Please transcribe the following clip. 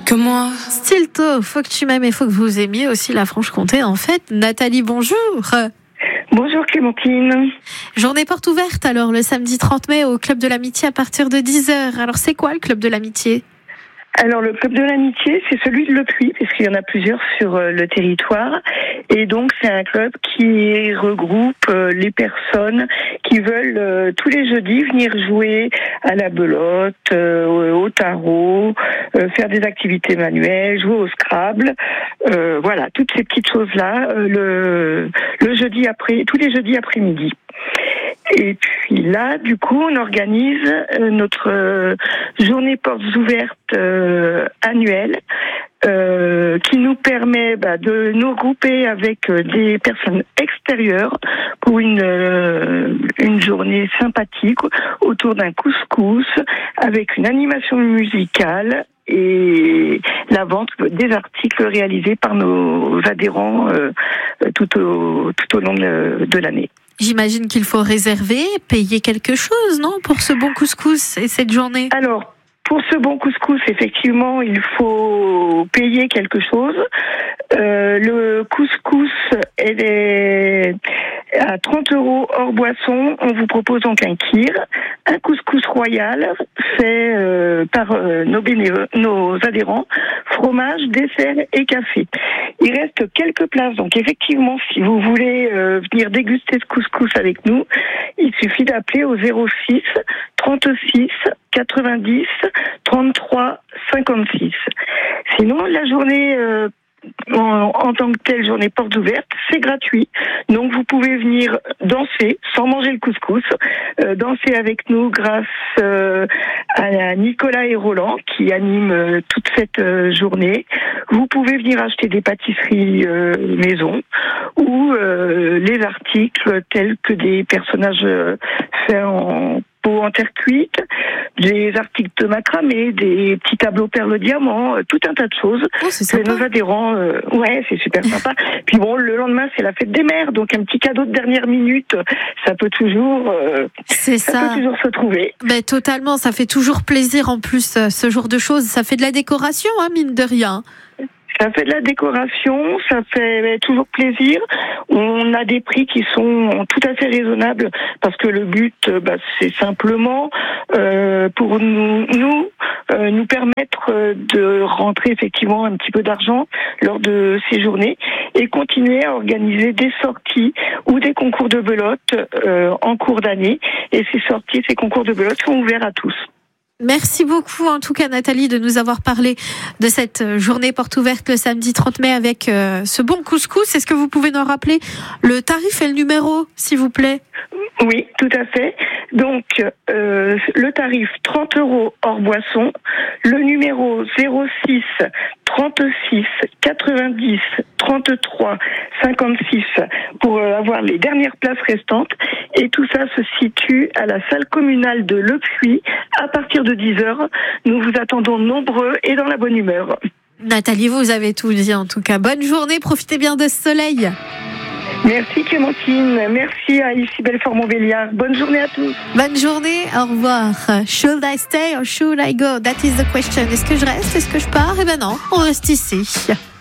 que moi. Stilto, faut que tu m'aimes et faut que vous aimiez aussi la Franche-Comté. En fait, Nathalie, bonjour. Bonjour Clémentine. Journée porte ouverte alors le samedi 30 mai au Club de l'Amitié à partir de 10h. Alors c'est quoi le Club de l'Amitié ? Alors le Club de l'Amitié, c'est celui de Le Puy, puisqu'il y en a plusieurs sur le territoire. Et donc c'est un club qui regroupe les personnes qui veulent tous les jeudis venir jouer à la belote, au tarot, faire des activités manuelles, jouer au Scrabble. Voilà, toutes ces petites choses-là, le jeudi après, tous les jeudis après-midi. Et puis là, du coup, on organise notre journée portes ouvertes annuelle qui nous permet de nous regrouper avec des personnes extérieures pour une journée sympathique autour d'un couscous avec une animation musicale et la vente des articles réalisés par nos adhérents tout au long de l'année. J'imagine qu'il faut réserver, payer quelque chose, non, pour ce bon couscous et cette journée ? Alors, pour ce bon couscous, effectivement, il faut payer quelque chose. Le couscous est à 30 € hors boisson. On vous propose donc un kir, un couscous royal fait par nos adhérents, fromage, dessert et café. Il reste quelques places, donc effectivement, si vous voulez venir déguster ce couscous avec nous, il suffit d'appeler au 06 36 90 33 56. Sinon, la journée en tant que telle, journée porte ouverte, c'est gratuit. Donc vous pouvez venir danser sans manger le couscous, danser avec nous grâce à Nicolas et Roland qui animent toute cette journée. Vous pouvez venir acheter des pâtisseries maison ou les articles tels que des personnages faits en peau en terre cuite, des articles de macramé, des petits tableaux perles diamants, tout un tas de choses. Oh, c'est sympa. Nos adhérents, ouais, c'est super sympa. Puis bon, le lendemain, c'est la fête des mères, donc un petit cadeau de dernière minute, ça peut toujours, ça peut toujours se trouver. Ben, totalement, ça fait toujours plaisir en plus, ce genre de choses. Ça fait de la décoration, hein, mine de rien. Ça fait de la décoration, ça fait toujours plaisir. On a des prix qui sont tout à fait raisonnables parce que le but, c'est simplement pour nous permettre de rentrer effectivement un petit peu d'argent lors de ces journées et continuer à organiser des sorties ou des concours de belote en cours d'année. Et ces sorties, ces concours de belote sont ouverts à tous. Merci beaucoup en tout cas Nathalie de nous avoir parlé de cette journée porte ouverte le samedi 30 mai avec ce bon couscous. Est-ce que vous pouvez nous rappeler le tarif et le numéro s'il vous plaît ? Oui, tout à fait. Donc le tarif 30 € hors boisson, le numéro 06 36 90 33 56 pour avoir les dernières places restantes. Et tout ça se situe à la salle communale de Le Puy à partir de 10h. Nous vous attendons nombreux et dans la bonne humeur. Nathalie, vous avez tout dit en tout cas. Bonne journée, profitez bien de ce soleil. Merci Clémentine, merci à Lucie Belfort-Montbéliard. Bonne journée à tous. Bonne journée, au revoir. Should I stay or should I go? That is the question. Est-ce que je reste? Est-ce que je pars? Eh ben non, on reste ici.